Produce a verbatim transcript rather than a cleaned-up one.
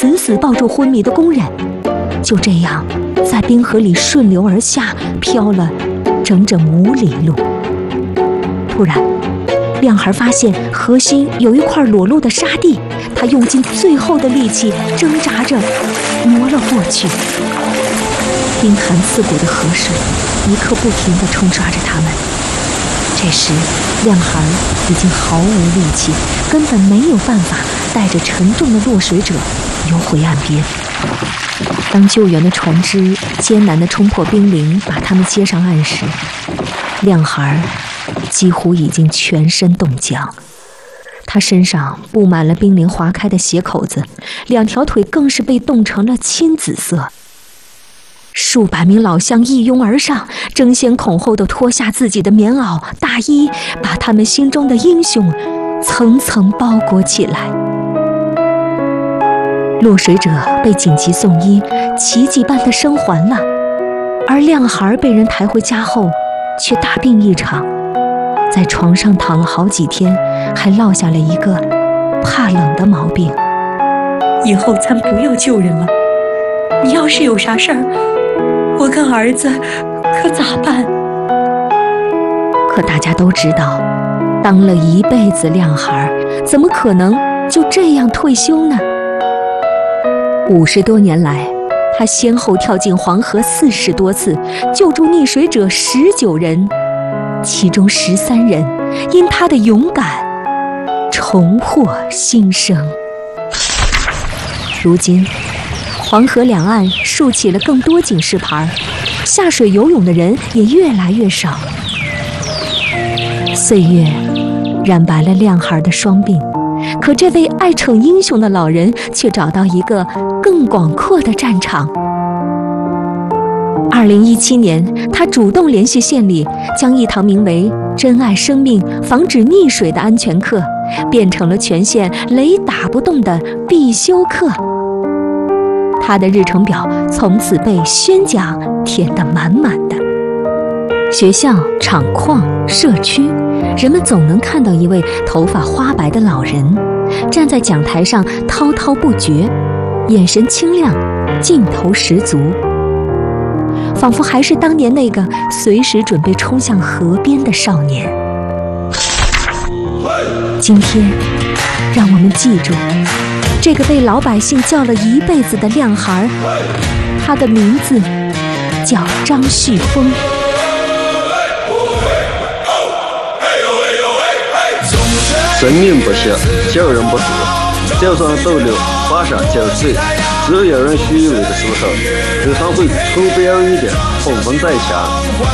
死死抱住昏迷的工人，就这样在冰河里顺流而下，飘了整整五里路。突然，亮孩发现河心有一块裸露的沙地，他用尽最后的力气挣扎着挪了过去。冰寒刺骨的河水一刻不停地冲刷着他们。这时，亮孩已经毫无力气，根本没有办法带着沉重的落水者游回岸边。当救援的船只艰难地冲破冰凌，把他们接上岸时，亮孩几乎已经全身冻僵。他身上布满了冰凌划开的血口子，两条腿更是被冻成了青紫色。数百名老乡一拥而上，争先恐后地脱下自己的棉袄、大衣，把他们心中的英雄层层包裹起来。落水者被紧急送医，奇迹般的生还了，而亮孩被人抬回家后，却大病一场，在床上躺了好几天，还落下了一个怕冷的毛病。 以后咱不要救人了，你要是有啥事儿，我跟儿子可咋办？ 可大家都知道，当了一辈子亮孩，怎么可能就这样退休呢？五十多年来，他先后跳进黄河四十多次，救助溺水者十九人，其中十三人因他的勇敢重获新生。如今，黄河两岸竖起了更多警示牌，下水游泳的人也越来越少。岁月染白了亮孩的双鬓，可这位爱逞英雄的老人却找到一个更广阔的战场。二零一七年，他主动联系县里，将一堂名为“珍爱生命，防止溺水”的安全课变成了全县雷打不动的必修课。他的日程表从此被宣讲填得满满的。学校、厂矿、社区，人们总能看到一位头发花白的老人站在讲台上滔滔不绝，眼神清亮，劲头十足，仿佛还是当年那个随时准备冲向河边的少年。今天，让我们记住这个被老百姓叫了一辈子的亮孩，他的名字叫张旭峰。 生命不息，救人不死，就算逗留八十九岁，只有人虚伪的时候，时常会出标一点，风风再强。